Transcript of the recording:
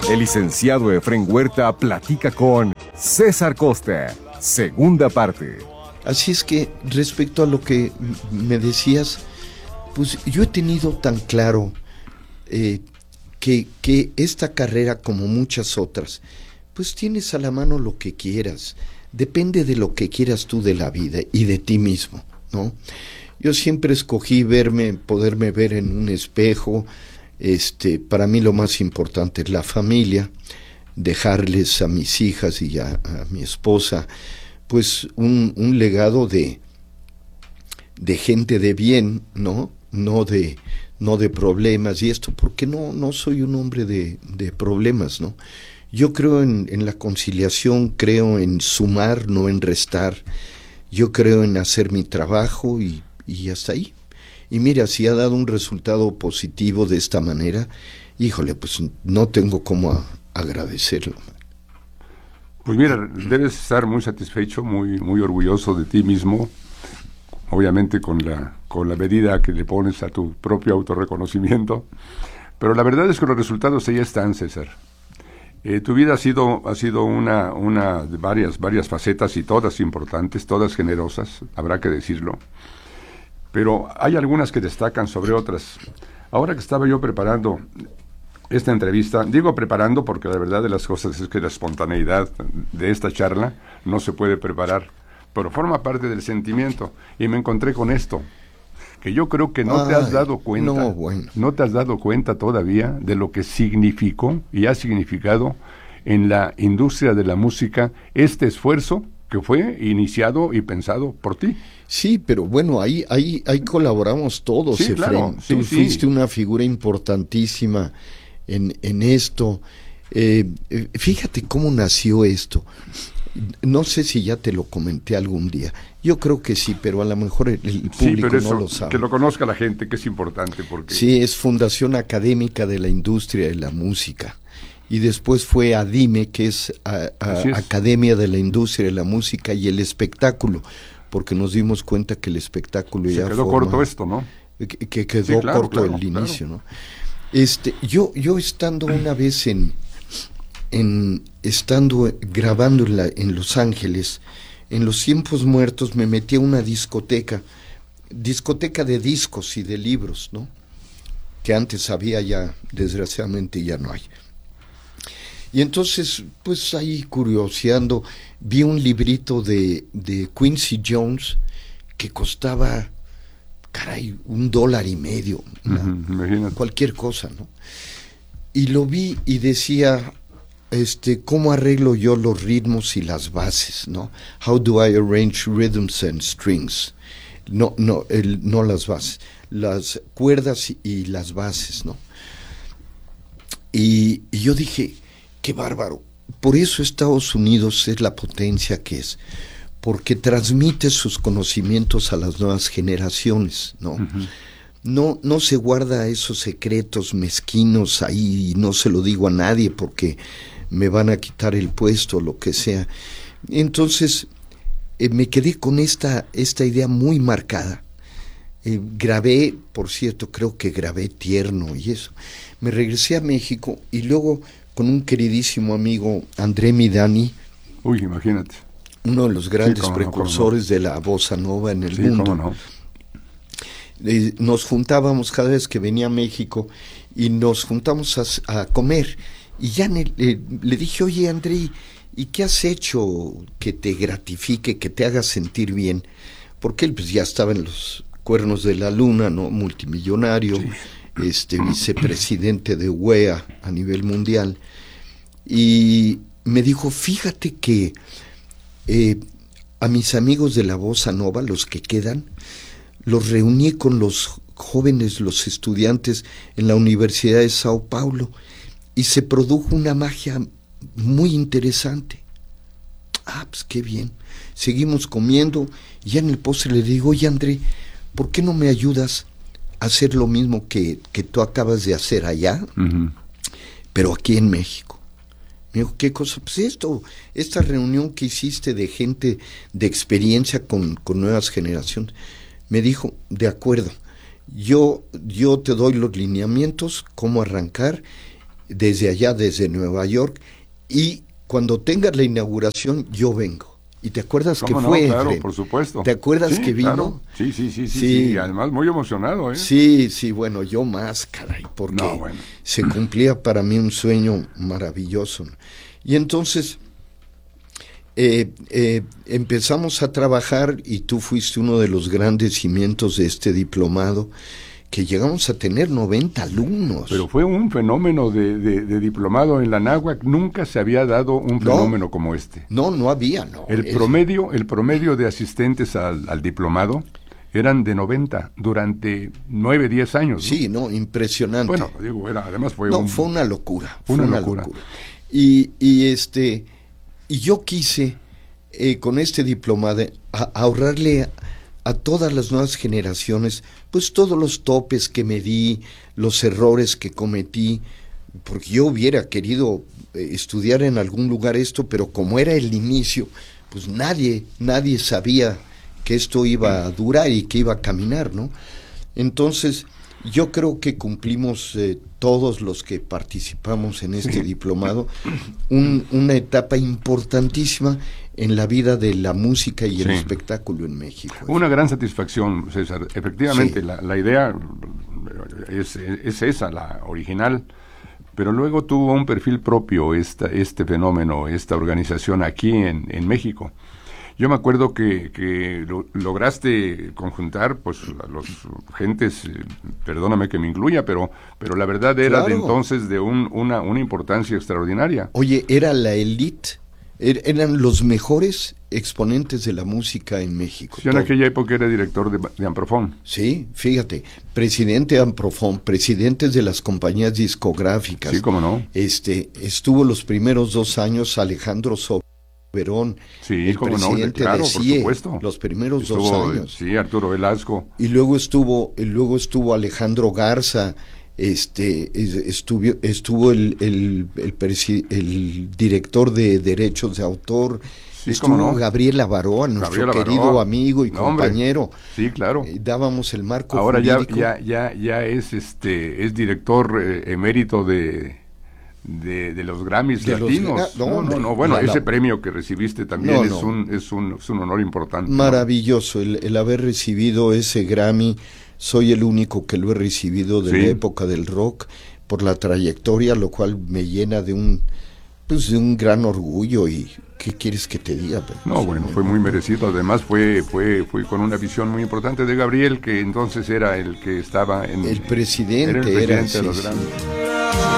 El licenciado Efrén Huerta platica con César Costa, segunda parte. Así es que, respecto a lo que me decías, pues yo he tenido tan claro que esta carrera, como muchas otras, pues tienes a la mano lo que quieras. Depende de lo que quieras tú de la vida y de ti mismo, ¿no? Yo siempre escogí poderme ver en un espejo. Para mí lo más importante es la familia, dejarles a mis hijas y a mi esposa pues un legado de gente de bien, ¿no? No de problemas y esto, porque no soy un hombre de problemas, ¿no? Yo creo en la conciliación, creo en sumar, no en restar. Yo creo en hacer mi trabajo y hasta ahí. Y mira, si ha dado un resultado positivo de esta manera, híjole, pues no tengo cómo agradecerlo. Pues mira, debes estar muy satisfecho, muy orgulloso de ti mismo, obviamente con la medida que le pones a tu propio autorreconocimiento, pero la verdad es que los resultados ya están, César. Tu vida ha sido una de varias facetas y todas importantes, todas generosas, habrá que decirlo, pero hay algunas que destacan sobre otras. Ahora que estaba yo preparando esta entrevista, digo preparando porque la verdad de las cosas es que la espontaneidad de esta charla no se puede preparar, pero forma parte del sentimiento, y me encontré con esto, que yo creo que no te has dado cuenta, no te has dado cuenta todavía de lo que significó y ha significado en la industria de la música este esfuerzo que fue iniciado y pensado por ti. Sí, pero bueno, ahí colaboramos todos, sí, Efrén. Claro, Tú fuiste una figura importantísima en esto. Fíjate cómo nació esto. No sé si ya te lo comenté algún día. Yo creo que sí, pero a lo mejor el público pero eso, no lo sabe. Que lo conozca la gente, que es importante. Porque sí, es Fundación Académica de la Industria de la Música. Y después fue ADIME, que es Academia de la Industria de la Música y el Espectáculo, porque nos dimos cuenta que el espectáculo se ya quedó corto esto, ¿no? Que quedó corto el inicio, ¿no? Yo estando una vez estando grabando en Los Ángeles, en los tiempos muertos me metí a una discoteca de discos y de libros, ¿no? Que antes había, ya desgraciadamente ya no hay. Y entonces, pues ahí curioseando, vi un librito de Quincy Jones que costaba, caray, $1.50, cualquier cosa, ¿no? Y lo vi y decía, ¿cómo arreglo yo los ritmos y las bases, no? How do I arrange rhythms and strings? No las bases, las cuerdas y las bases, ¿no? Y yo dije, qué bárbaro. Por eso Estados Unidos es la potencia que es, porque transmite sus conocimientos a las nuevas generaciones, ¿no? Uh-huh. No se guarda esos secretos mezquinos ahí, y no se lo digo a nadie porque me van a quitar el puesto o lo que sea. Entonces me quedé con esta idea muy marcada. Grabé, por cierto, creo que grabé Tierno y eso. Me regresé a México y luego con un queridísimo amigo, André Midani. Uy, imagínate. Uno de los grandes precursores de la bossa nova en el mundo. Cómo no. Nos juntábamos cada vez que venía a México y nos juntamos a comer. Y ya le dije, oye, André, ¿y qué has hecho que te gratifique, que te haga sentir bien? Porque él pues ya estaba en los cuernos de la luna, ¿no? Multimillonario, sí. Vicepresidente de UEA a nivel mundial. Y me dijo, fíjate que a mis amigos de la bossa nova, los que quedan, los reuní con los jóvenes, los estudiantes en la Universidad de Sao Paulo y se produjo una magia muy interesante. Pues qué bien. Seguimos comiendo y ya en el postre le digo, oye, André, ¿por qué no me ayudas a hacer lo mismo que tú acabas de hacer allá, uh-huh, pero aquí en México? Me dijo, ¿qué cosa? Pues esta reunión que hiciste de gente de experiencia con nuevas generaciones. Me dijo, de acuerdo, yo te doy los lineamientos, cómo arrancar, desde allá, desde Nueva York, y cuando tengas la inauguración, yo vengo. ¿Y te acuerdas que fue? Claro, por supuesto. ¿Te acuerdas que vino? Claro. Sí, además muy emocionado, ¿eh? Sí, bueno, yo más, caray, porque se cumplía para mí un sueño maravilloso. Y entonces empezamos a trabajar y tú fuiste uno de los grandes cimientos de este diplomado, que llegamos a tener 90 alumnos. Pero fue un fenómeno de diplomado en la Anáhuac. Nunca se había dado un fenómeno como este. No había, no. El promedio de asistentes al diplomado eran de 90 durante 9, 10 años. Sí, impresionante. Bueno, digo, además fue fue una locura. Fue una locura. Y yo quise, con este diplomado, ahorrarle a todas las nuevas generaciones, pues todos los topes que me di, los errores que cometí, porque yo hubiera querido estudiar en algún lugar esto, pero como era el inicio, pues nadie sabía que esto iba a durar y que iba a caminar, ¿no? Entonces, yo creo que cumplimos todos los que participamos en este diplomado una etapa importantísima en la vida de la música y el espectáculo en México. Una gran satisfacción, César. Efectivamente, la idea es esa, la original, pero luego tuvo un perfil propio este fenómeno, esta organización aquí en México. Yo me acuerdo que lograste conjuntar pues a los gentes, perdóname que me incluya, pero la verdad era de entonces de una importancia extraordinaria. Oye, era la élite, eran los mejores exponentes de la música en México. Yo en aquella época era director de Amprofon. Sí, fíjate, presidente de Amprofon, presidentes de las compañías discográficas. Sí, cómo no. Estuvo los primeros 2 años Alejandro Soberón, el presidente de CIE, por supuesto. Los primeros 2 años. Sí, Arturo Velasco. Y luego estuvo Alejandro Garza, estuvo el director de derechos de autor, estuvo Gabriel Avaroa, nuestro querido amigo y compañero. Hombre. Sí, claro. Dábamos el marco ahora jurídico. ya es director emérito de los Grammys latinos. Ese premio que recibiste también es un honor importante. Maravilloso el haber recibido ese Grammy. Soy el único que lo he recibido de la época del rock, por la trayectoria, lo cual me llena de un gran orgullo. Y ¿qué quieres que te diga? Fue muy merecido. Además fue con una visión muy importante de Gabriel, que entonces era el que estaba el presidente de los Grammys.